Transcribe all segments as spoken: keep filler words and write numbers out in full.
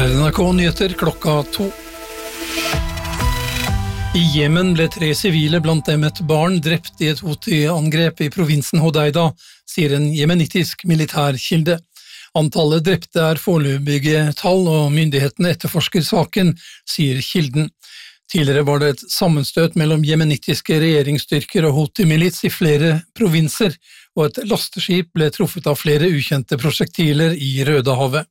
Her er N R K-nyheter klokka to. I Jemen ble tre sivile, blant dem et barn, drept i et Houthi-angrep i provinsen Hodeida, sier en jemenitisk militærkilde. Antallet drepte er foreløpige tall, og myndighetene etterforsker saken, sier kilden. Tidligere var det et sammenstøt mellom jemenitiske regjeringsstyrker og Houthi-milits i flere provinser, og et lasteskip ble truffet av flere ukjente prosjektiler i Rødehavet.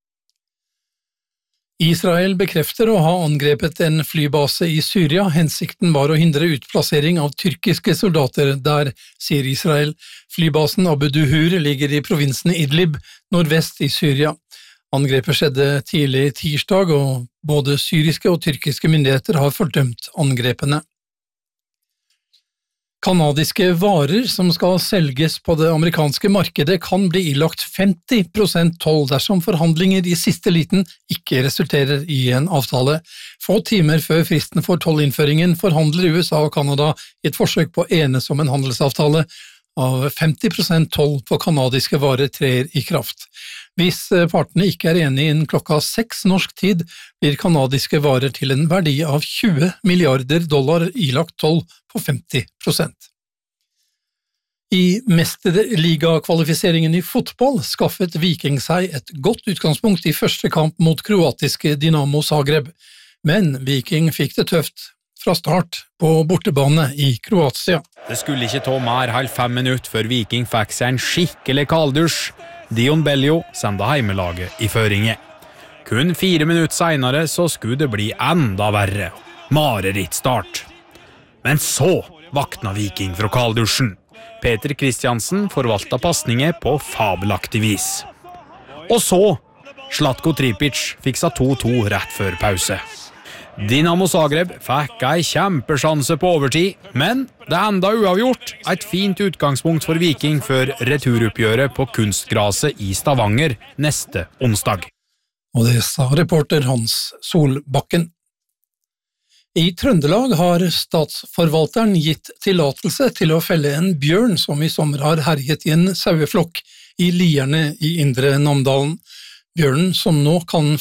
Israel bekrefter å ha angrepet en flybase i Syria. Hensikten var å hindre utplassering av tyrkiske soldater der, sier Israel. Flybasen Abu Duhur ligger i provinsen Idlib, nordvest i Syria. Angrepet skjedde tidlig tirsdag, og både syriske og tyrkiske myndigheter har fordømt angrepene. Kanadiske varer som skal selges på det amerikanske markedet kan bli ilagt femti prosent toll dersom forhandlinger i siste liten ikke resulterer i en avtale. Få timer før fristen for tollinnføringen forhandler U S A og Kanada i et forsøk på å enes om en handelsavtale av femti prosent toll på kanadiske varer trer i kraft. Hvis partene ikke er enige innen klokka seks norsk tid, blir kanadiske varer til en verdi av tjue milliarder dollar ilagt toll på femti prosent. I mesterligakvalifiseringen i fotball skaffet Viking seg et godt utgangspunkt i første kamp mot kroatiske Dinamo Zagreb, men Viking fikk det tøft fra start på bortebane i Kroatia. Det skulle ikke ta mer halv fem minutter før Viking fikk seg en skikkelig kaldusj. Dion Bellio sendte heimelaget i føringe. Kun fire minutter senere så skulle det bli enda verre. Mareritt start. Men så vakna Viking fra kaldusjen. Peter Kristiansen forvalta passninger på fabelaktig vis. Og så Zlatko Tripic fiksa to to rett før pause. Dinamo Zagreb fikk ei kjempesjanse på overtid, men det enda uavgjort et fint utgangspunkt for Viking før returoppgjøret på kunstgraset i Stavanger neste onsdag. Og det sa reporter Hans Solbakken. I Trøndelag har statsforvalteren gitt tillatelse til å felle en bjørn som i sommer har herjet i en saueflokk i Lierne i Indre Namdalen. Bjørnen, som nå kan